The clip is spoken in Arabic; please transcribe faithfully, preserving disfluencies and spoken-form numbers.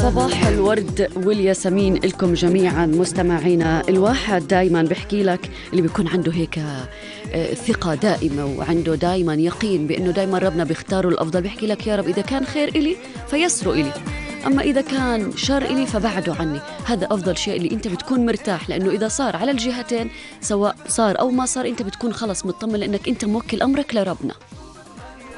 صباح الورد والياسمين لكم جميعا مستمعينا. الواحد دايما بحكي لك اللي بيكون عنده هيك ثقة دائمة وعنده دايما يقين بأنه دايما ربنا بيختاره الأفضل، بيحكي لك يا رب إذا كان خير إلي فيسره إلي، أما إذا كان شر إلي فبعده عني. هذا أفضل شيء اللي أنت بتكون مرتاح، لأنه إذا صار على الجهتين سواء صار أو ما صار أنت بتكون خلص مطمن لأنك أنت موكل أمرك لربنا.